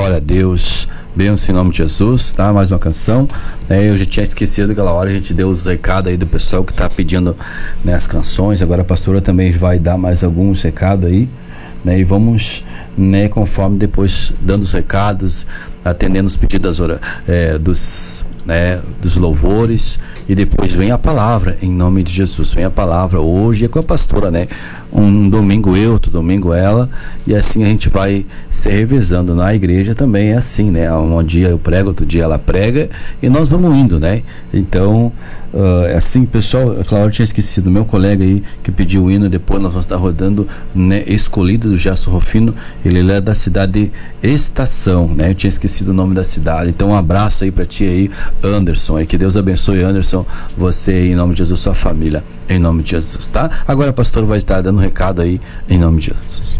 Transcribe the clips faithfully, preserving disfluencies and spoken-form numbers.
Glória a Deus. Bênção em nome de Jesus, tá? Mais uma canção. É, eu já tinha esquecido aquela hora, a gente deu os recados aí do pessoal que tá pedindo, né, as canções. Agora a pastora também vai dar mais alguns recados aí, né? E vamos, né, conforme depois dando os recados, atendendo os pedidos das, é, dos, né, dos louvores, e depois vem a palavra em nome de Jesus. Vem a palavra hoje é com a pastora, né? Um domingo eu, outro domingo ela, e assim a gente vai se revezando. Na igreja também é assim, né? Um dia eu prego, outro dia ela prega, e nós vamos indo, né? Então, uh, é assim, pessoal. Claro, eu tinha esquecido, meu colega aí que pediu o hino, depois nós vamos estar rodando, né, Escolhido, do Gerson Rufino. Ele é da cidade de Estação, né? Eu tinha esquecido o nome da cidade. Então um abraço aí pra ti aí, Anderson, aí, que Deus abençoe, Anderson, você aí, em nome de Jesus, sua família, em nome de Jesus, tá? Agora o pastor vai estar dando um recado aí, em nome de Jesus.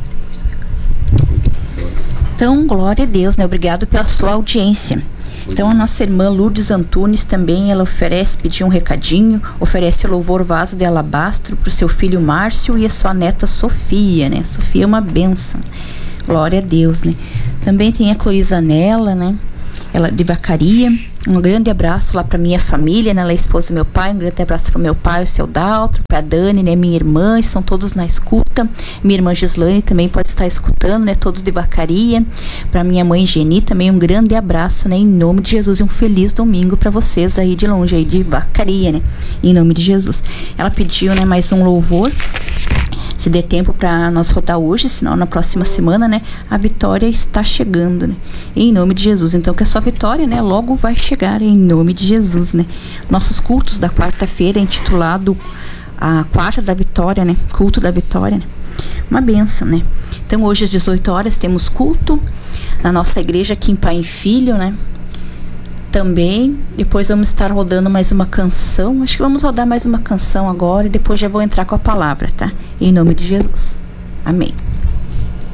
Então, glória a Deus, né? Obrigado pela sua audiência. Então, a nossa irmã Lourdes Antunes também, ela oferece, pediu um recadinho, oferece o louvor vaso de alabastro para o seu filho Márcio e a sua neta Sofia, né? Sofia é uma bênção. Glória a Deus, né? Também tem a Clorizanela, né? Ela de Vacaria. Um grande abraço lá para minha família, né? Ela é esposa do meu pai. Um grande abraço para meu pai, o seu Daltro, para Dani, né? Minha irmã, estão todos na escuta. Minha irmã Gislane também pode estar escutando, né? Todos de Vacaria. Para minha mãe Geni também um grande abraço, né? Em nome de Jesus, e um feliz domingo para vocês aí de longe, aí de Vacaria, né? Em nome de Jesus. Ela pediu, né? Mais um louvor. Se der tempo para nós rodar hoje, senão na próxima semana, né? A vitória está chegando, né? Em nome de Jesus. Então, que a sua vitória, né? Logo vai chegar, em nome de Jesus, né? Nossos cultos da quarta-feira é intitulado a quarta da vitória, né? Culto da vitória, né? Uma benção, né? Então, hoje às dezoito horas temos culto na nossa igreja aqui em Pai e Filho, né? Também, depois vamos estar rodando mais uma canção. Acho que vamos rodar mais uma canção agora e depois já vou entrar com a palavra, tá? Em nome de Jesus. Amém.